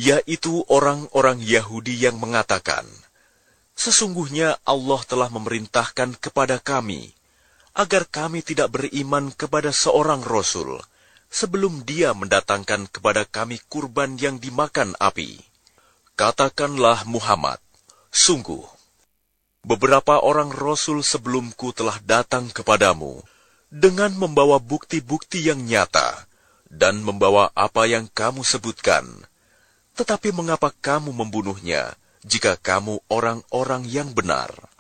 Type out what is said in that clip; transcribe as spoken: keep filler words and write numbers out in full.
yaitu orang-orang Yahudi yang mengatakan, "Sesungguhnya Allah telah memerintahkan kepada kami agar kami tidak beriman kepada seorang Rasul sebelum dia mendatangkan kepada kami kurban yang dimakan api." Katakanlah Muhammad, sungguh, beberapa orang Rasul sebelumku telah datang kepadamu dengan membawa bukti-bukti yang nyata dan membawa apa yang kamu sebutkan. Tetapi mengapa kamu membunuhnya jika kamu orang-orang yang benar?